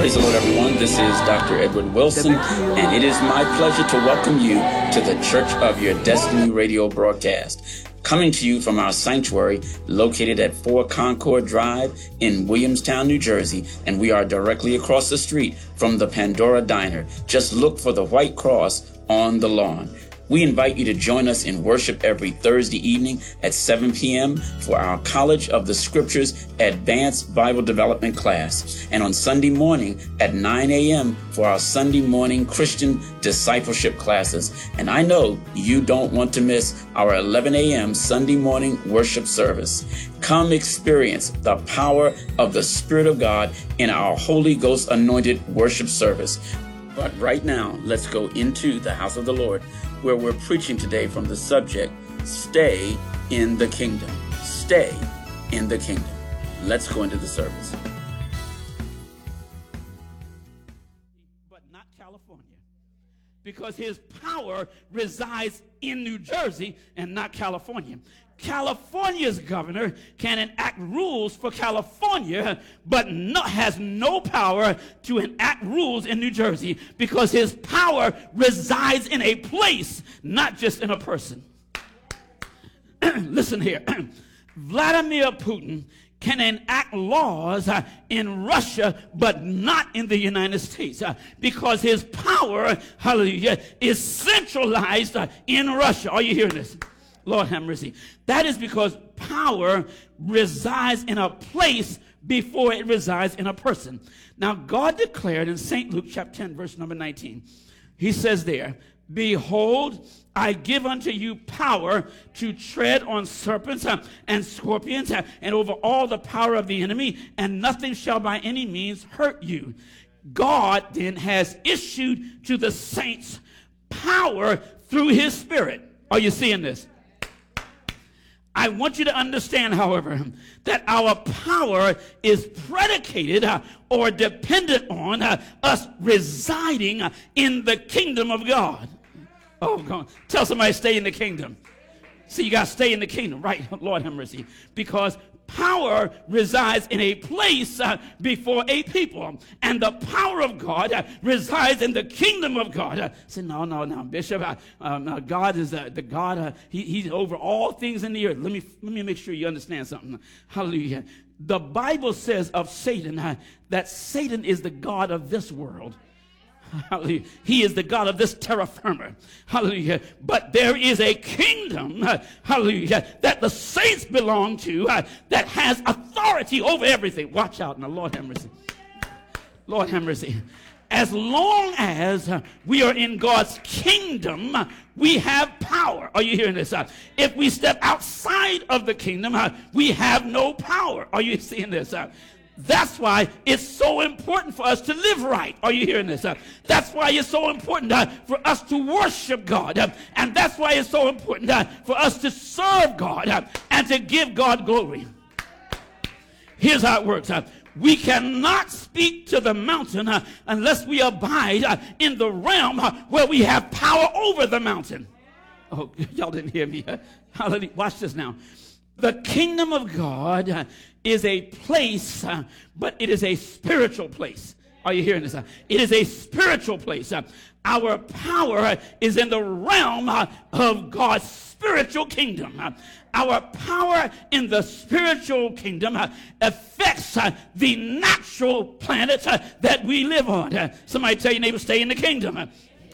Praise the Lord, everyone. This is Dr. Edward Wilson, and it is my pleasure to welcome you to the Church of Your Destiny radio broadcast, coming to you from our sanctuary located at 4 Concord Drive in Williamstown, New Jersey, and we are directly across the street from the Pandora Diner. Just look for the white cross on the lawn. We invite you to join us in worship every Thursday evening at 7 p.m. for our College of the Scriptures Advanced Bible Development class, and on Sunday morning at 9 a.m. for our Sunday morning Christian discipleship classes. And I know you don't want to miss our 11 a.m. Sunday morning worship service. Come experience the power of the Spirit of God in our Holy Ghost anointed worship service. But right now, let's go into the house of the Lord, where we're preaching today from the subject, Stay in the Kingdom. Stay in the Kingdom. Let's go into the service. But not California, because his power resides in New Jersey and not California. California's governor can enact rules for California, but has no power to enact rules in New Jersey, because his power resides in a place, not just in a person. Listen here. Vladimir Putin can enact laws in Russia, but not in the United States, because his power, hallelujah, is centralized in Russia. Are you hearing this? Lord have mercy. That is because power resides in a place before it resides in a person. Now, God declared in St. Luke chapter 10, verse number 19, he says there, "Behold, I give unto you power to tread on serpents and scorpions and over all the power of the enemy, and nothing shall by any means hurt you." God then has issued to the saints power through his Spirit. Are you seeing this? I want you to understand, however, that our power is predicated or dependent on us residing in the kingdom of God. Oh, God. Tell somebody, stay in the kingdom. See, you got to stay in the kingdom, right? Lord have mercy. Because power resides in a place before a people, and the power of God resides in the kingdom of God. Say, no, Bishop. God is the God. He's over all things in the earth. Let me make sure you understand something. Hallelujah. The Bible says of Satan that Satan is the god of this world. Hallelujah. He is the God of this terra firma. Hallelujah. But there is a kingdom, hallelujah, that the saints belong to, that has authority over everything. Watch out now. Lord have mercy. Lord have mercy. As long as we are in God's kingdom, we have power. Are you hearing this? If we step outside of the kingdom, we have no power. Are you seeing this? That's why it's so important for us to live right. Are you hearing this? That's why it's so important for us to worship God. And that's why it's so important for us to serve God and to give God glory. Here's how it works. We cannot speak to the mountain unless we abide in the realm where we have power over the mountain. Oh, y'all didn't hear me. Hallelujah. Watch this now. The kingdom of God is a place, but it is a spiritual place. Are you hearing this? It is a spiritual place. Our power is in the realm of God's spiritual kingdom. Our power in the spiritual kingdom affects the natural planet that we live on. Somebody tell your neighbor, stay in the kingdom.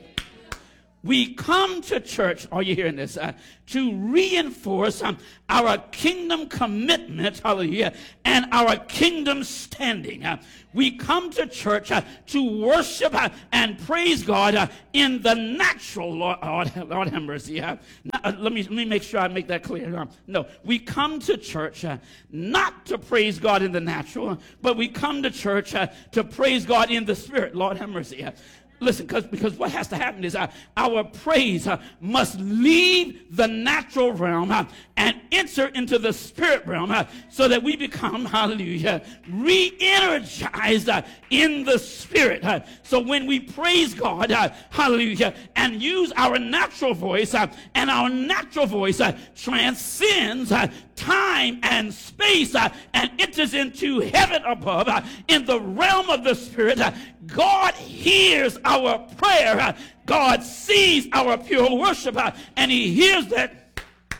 We come to church, are you hearing this, to reinforce our kingdom commitment, hallelujah, and our kingdom standing. We come to church to worship and praise God in the natural, Lord have mercy. Let me make sure I make that clear. No, we come to church not to praise God in the natural, but we come to church to praise God in the spirit. Lord have mercy. Listen, because what has to happen is our praise must leave the natural realm and enter into the spirit realm so that we become, hallelujah, re-energized in the spirit. So when we praise God, hallelujah, and use our natural voice, and our natural voice transcends time and space and enters into heaven above, in the realm of the Spirit, God hears our prayer. God sees our pure worship, and he hears that.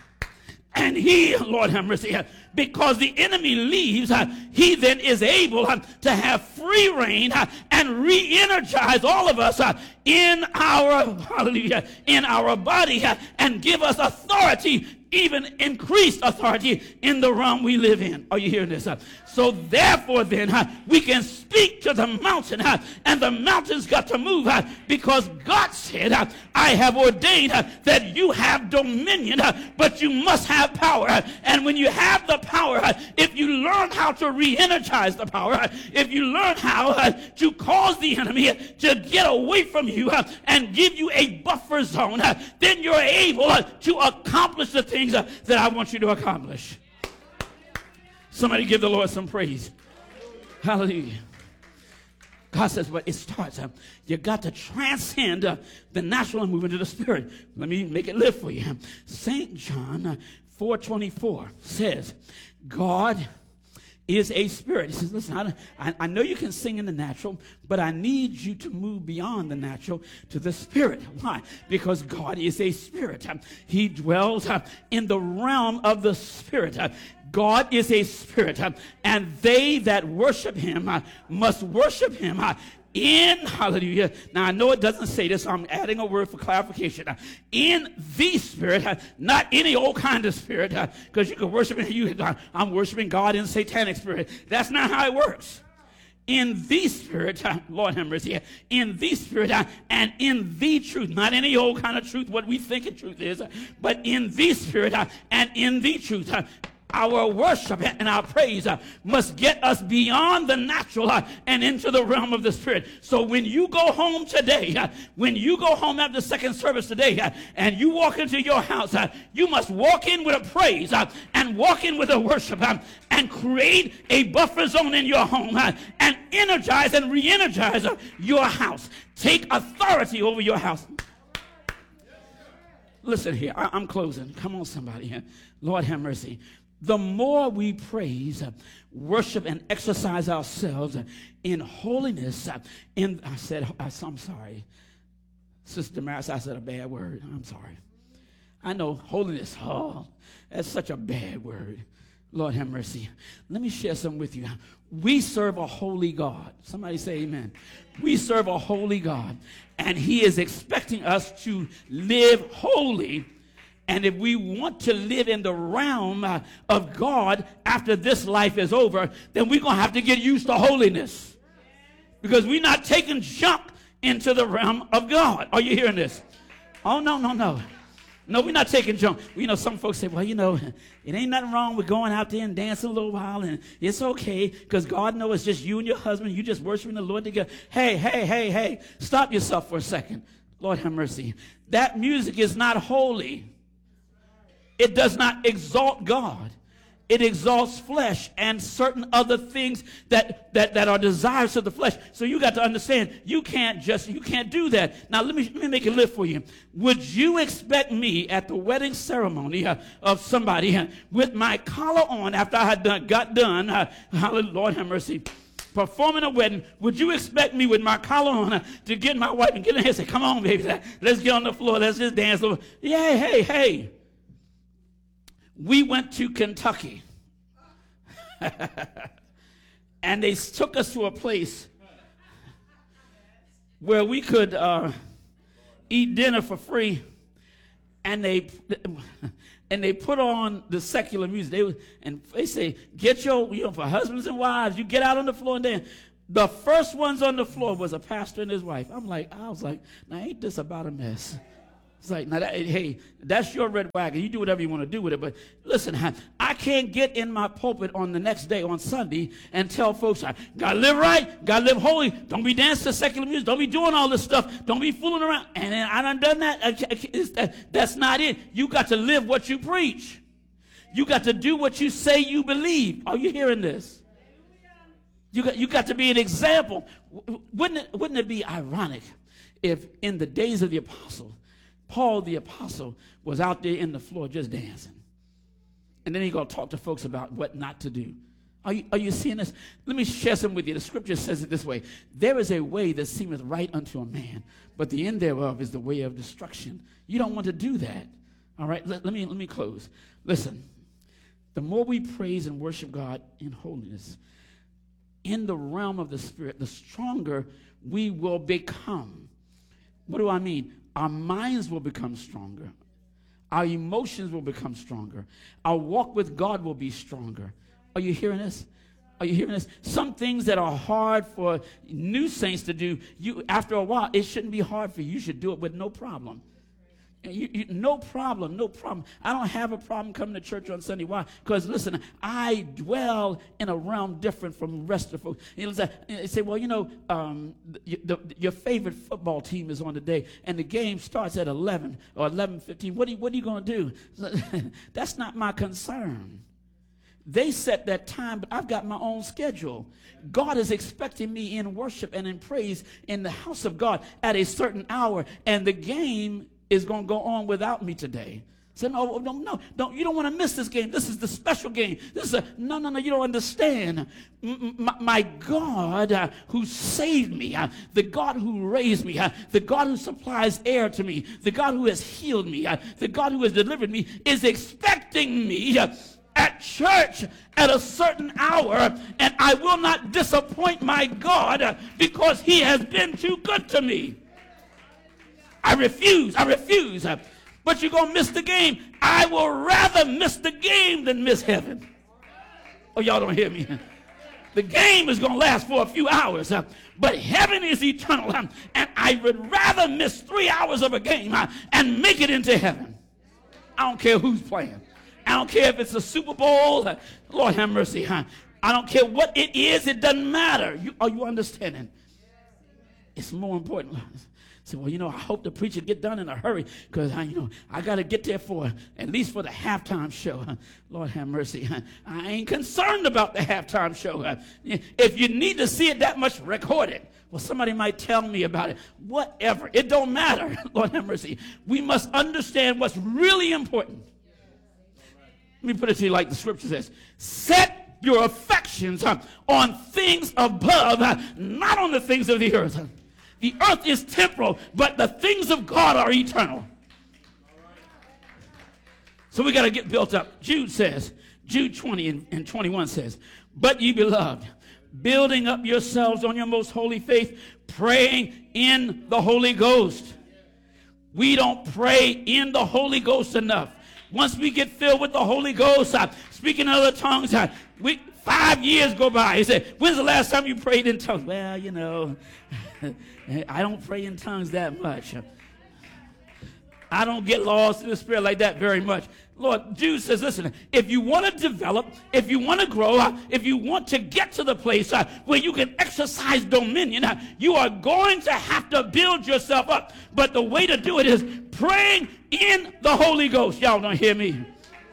And he, Lord have mercy, because the enemy leaves, he then is able to have free reign and re-energize all of us in our, hallelujah, in our body, and give us authority, even increased authority in the realm we live in. Are you hearing this? So therefore then, we can speak to the mountain, and the mountain's got to move, because God said, I have ordained that you have dominion, but you must have power. And when you have the power, if you learn how to re-energize the power, if you learn how to cause the enemy to get away from you and give you a buffer zone, then you're able to accomplish the things that I want you to accomplish. Somebody give the Lord some praise. Hallelujah. God says, but it starts. You got to transcend the natural and move into the spirit. Let me make it live for you. St. John 4:24 says, God is a spirit. He says, listen, I know you can sing in the natural, but I need you to move beyond the natural to the spirit. Why? Because God is a spirit. He dwells in the realm of the spirit. God is a spirit, and they that worship him must worship him in, hallelujah. Now, I know it doesn't say this, so I'm adding a word for clarification. In the spirit, not any old kind of spirit, because you can worship him. I'm worshiping God in satanic spirit. That's not how it works. In the spirit, Lord have mercy, in the spirit and in the truth, not any old kind of truth, what we think the truth is, but in the spirit and in the truth. Our worship and our praise must get us beyond the natural and into the realm of the spirit. So when you go home today, when you go home after the second service today, and you walk into your house, you must walk in with a praise and walk in with a worship and create a buffer zone in your home and energize and re-energize your house. Take authority over your house. Listen here, I'm closing. Come on, somebody. Lord have mercy. The more we praise, worship, and exercise ourselves in holiness, I'm sorry. Sister Damaris, I said a bad word. I'm sorry. I know holiness, that's such a bad word. Lord have mercy. Let me share something with you. We serve a holy God. Somebody say amen. We serve a holy God, and he is expecting us to live holy. And if we want to live in the realm of God after this life is over, then we're going to have to get used to holiness. Because we're not taking junk into the realm of God. Are you hearing this? Oh, no. No, we're not taking junk. You know, some folks say, well, it ain't nothing wrong with going out there and dancing a little while, and it's okay because God knows it's just you and your husband. You just worshiping the Lord together. Hey. Stop yourself for a second. Lord have mercy. That music is not holy. It does not exalt God. It exalts flesh and certain other things that are desires of the flesh. So you got to understand, you can't do that. Now let me make it live for you. Would you expect me at the wedding ceremony of somebody with my collar on after I had got done, hallelujah, Lord have mercy, performing a wedding, would you expect me with my collar on to get my wife and get in here and say, come on, baby, let's get on the floor, let's just dance a little. Yeah, hey. We went to Kentucky, and they took us to a place where we could eat dinner for free, and they put on the secular music. They say, get your for husbands and wives, you get out on the floor and dance. The first ones on the floor was a pastor and his wife. I was like, now ain't this about a mess? It's like, now hey, that's your red wagon. You do whatever you want to do with it. But listen, I can't get in my pulpit on the next day on Sunday and tell folks, gotta live right, gotta live holy. Don't be dancing to secular music. Don't be doing all this stuff. Don't be fooling around. And then I done that. That's not it. You got to live what you preach. You got to do what you say you believe. Are you hearing this? You got to be an example. Wouldn't it be ironic if in the days of the apostle, Paul the apostle was out there in the floor just dancing? And then he's going to talk to folks about what not to do. Are you seeing this? Let me share something with you. The scripture says it this way. There is a way that seemeth right unto a man, but the end thereof is the way of destruction. You don't want to do that. All right, let me close. Listen, the more we praise and worship God in holiness, in the realm of the Spirit, the stronger we will become. What do I mean? Our minds will become stronger. Our emotions will become stronger. Our walk with God will be stronger. Are you hearing this? Are you hearing this? Some things that are hard for new saints to do, after a while, it shouldn't be hard for you. You should do it with no problem. No problem, no problem. I don't have a problem coming to church on Sunday. Why? Because, listen, I dwell in a realm different from the rest of the folks. They say, well, your favorite football team is on today, and the game starts at 11 or 11:15. What are you going to do? That's not my concern. They set that time, but I've got my own schedule. God is expecting me in worship and in praise in the house of God at a certain hour, and the game is going to go on without me today. So no, you don't want to miss this game. This is the special game. No, you don't understand. My God who saved me, the God who raised me, the God who supplies air to me, the God who has healed me, the God who has delivered me is expecting me at church at a certain hour, and I will not disappoint my God because he has been too good to me. I refuse. But you're going to miss the game. I will rather miss the game than miss heaven. Oh, y'all don't hear me. The game is going to last for a few hours, but heaven is eternal, and I would rather miss 3 hours of a game and make it into heaven. I don't care who's playing. I don't care if it's a Super Bowl. Lord have mercy. I don't care what it is. It doesn't matter. Are you understanding? It's more important. So, well, I hope the preacher get done in a hurry because, I got to get there at least for the halftime show. Lord have mercy. I ain't concerned about the halftime show. If you need to see it that much, record it. Well, somebody might tell me about it. Whatever. It don't matter. Lord have mercy. We must understand what's really important. Let me put it to you like the scripture says. Set your affections on things above, not on the things of the earth. The earth is temporal, but the things of God are eternal. So we got to get built up. Jude 20 and 21 says, but ye beloved, building up yourselves on your most holy faith, praying in the Holy Ghost. We don't pray in the Holy Ghost enough. Once we get filled with the Holy Ghost, speaking in other tongues, 5 years go by. He said, when's the last time you prayed in tongues? Well, I don't pray in tongues that much. I don't get lost in the Spirit like that very much. Lord, Jude says, listen, if you want to develop, if you want to grow, if you want to get to the place where you can exercise dominion, you are going to have to build yourself up. But the way to do it is praying in the Holy Ghost. Y'all don't hear me.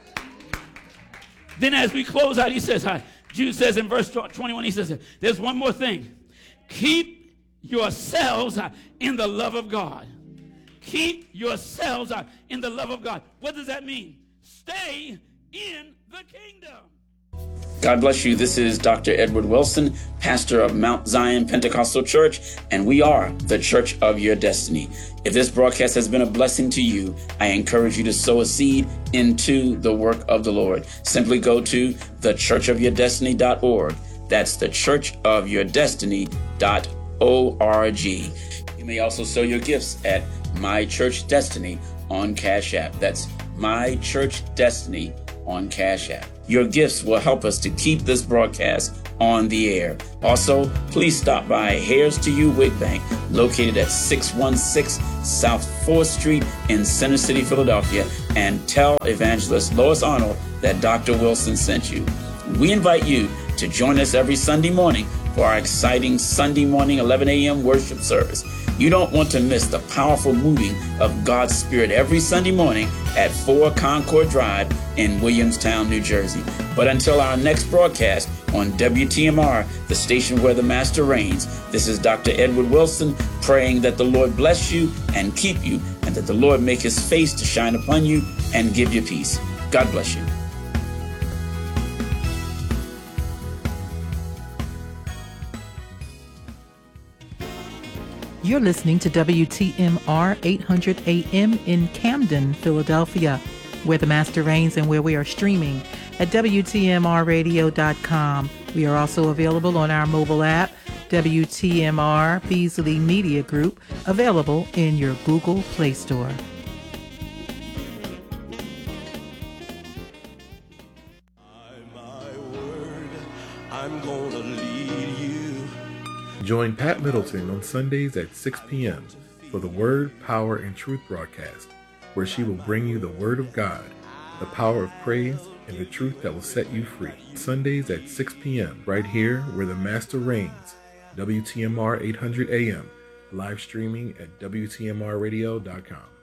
Then as we close out, he says, Jude says in verse 21, he says, there's one more thing. Keep yourselves in the love of God. Keep yourselves in the love of God. What does that mean? Stay in the kingdom. God bless you. This is Dr. Edward Wilson, pastor of Mount Zion Pentecostal Church, and we are the Church of Your Destiny. If this broadcast has been a blessing to you, I encourage you to sow a seed into the work of the Lord. Simply go to thechurchofyourdestiny.org. That's thechurchofyourdestiny.org. You may also sow your gifts at My Church Destiny on Cash App. That's My Church Destiny on Cash App. Your gifts will help us to keep this broadcast on the air. Also, please stop by Hairs to You Wig Bank, located at 616 South 4th Street in Center City, Philadelphia, and tell evangelist Lois Arnold that Dr. Wilson sent you. We invite you to join us every Sunday morning for our exciting Sunday morning 11 a.m. worship service. You don't want to miss the powerful moving of God's Spirit every Sunday morning at 4 Concord Drive in Williamstown, New Jersey. But until our next broadcast on WTMR, the station where the Master reigns, this is Dr. Edward Wilson praying that the Lord bless you and keep you, and that the Lord make his face to shine upon you and give you peace. God bless you. You're listening to WTMR 800 AM in Camden, Philadelphia, where the Master reigns and where we are streaming at WTMRradio.com. We are also available on our mobile app, WTMR Beasley Media Group, available in your Google Play Store. Join Pat Middleton on Sundays at 6 p.m. for the Word, Power, and Truth broadcast, where she will bring you the Word of God, the power of praise, and the truth that will set you free. Sundays at 6 p.m. right here where the Master reigns. WTMR 800 AM, live streaming at WTMRradio.com.